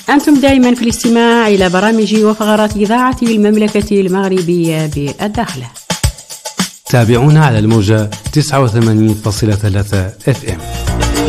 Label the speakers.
Speaker 1: أنتم دائما في الاستماع إلى برامج وفقرات إذاعة المملكة المغربية بالداخلة.
Speaker 2: تابعونا على الموجة 89.3 FM.